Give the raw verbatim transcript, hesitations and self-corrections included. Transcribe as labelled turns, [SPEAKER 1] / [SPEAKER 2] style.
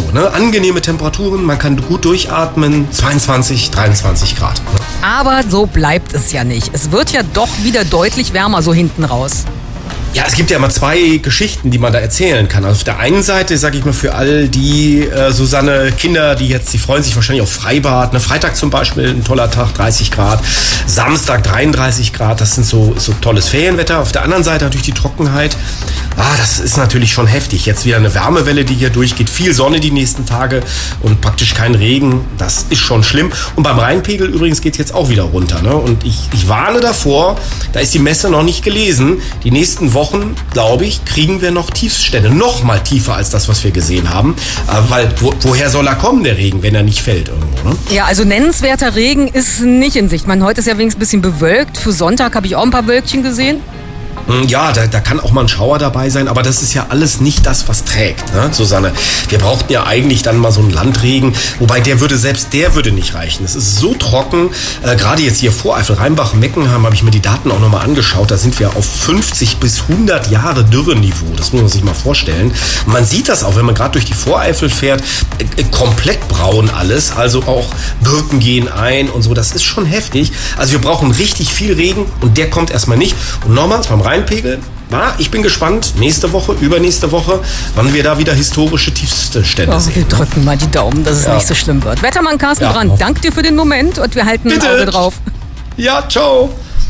[SPEAKER 1] so, ne? Angenehme Temperaturen, man kann gut durchatmen, zweiundzwanzig, dreiundzwanzig Grad. Ne?
[SPEAKER 2] Aber so bleibt es ja nicht. Es wird ja doch wieder deutlich wärmer so hinten raus.
[SPEAKER 1] Ja, es gibt ja immer zwei Geschichten, die man da erzählen kann. Also auf der einen Seite, sage ich mal, für all die, äh, Susanne, Kinder, die jetzt, die freuen sich wahrscheinlich auf Freibad. Ne? Freitag zum Beispiel, ein toller Tag, dreißig Grad. Samstag dreiunddreißig Grad, das sind so, so tolles Ferienwetter. Auf der anderen Seite natürlich die Trockenheit. Ah, das ist natürlich schon heftig. Jetzt wieder eine Wärmewelle, die hier durchgeht. Viel Sonne die nächsten Tage und praktisch kein Regen. Das ist schon schlimm. Und beim Rheinpegel übrigens geht es jetzt auch wieder runter. Ne? Und ich, ich warne davor, da ist die Messe noch nicht gelesen. Die nächsten Wochen Wochen, glaube ich, kriegen wir noch Tiefstände. Noch mal tiefer als das, was wir gesehen haben. Äh, weil, wo, woher soll er kommen, der Regen, wenn er nicht fällt irgendwo, ne?
[SPEAKER 2] Ja, also nennenswerter Regen ist nicht in Sicht. Man, heute ist ja wenigstens ein bisschen bewölkt. Für Sonntag habe ich auch ein paar Wölkchen gesehen.
[SPEAKER 1] Ja, da, da kann auch mal ein Schauer dabei sein, aber das ist ja alles nicht das, was trägt, ne, Susanne. Wir brauchten ja eigentlich dann mal so einen Landregen, wobei der würde, selbst der würde nicht reichen. Es ist so trocken, äh, gerade jetzt hier Voreifel, Rheinbach, Meckenheim, habe ich mir die Daten auch nochmal angeschaut, da sind wir auf fünfzig bis hundert Jahre Dürreniveau, das muss man sich mal vorstellen. Und man sieht das auch, wenn man gerade durch die Voreifel fährt, äh, komplett braun alles, also auch Birken gehen ein und so, das ist schon heftig. Also wir brauchen richtig viel Regen und der kommt erstmal nicht. Und nochmals beim Rheinpegel, na, ich bin gespannt, nächste Woche, übernächste Woche, wann wir da wieder historische Tiefststände
[SPEAKER 2] oh,
[SPEAKER 1] sehen.
[SPEAKER 2] Wir drücken mal die Daumen, dass es ja. nicht so schlimm wird. Wettermann Carsten
[SPEAKER 1] ja.
[SPEAKER 2] Brandt, danke dir für den Moment und wir halten
[SPEAKER 1] Bitte.
[SPEAKER 2] ein Auge drauf.
[SPEAKER 1] Ja, ciao.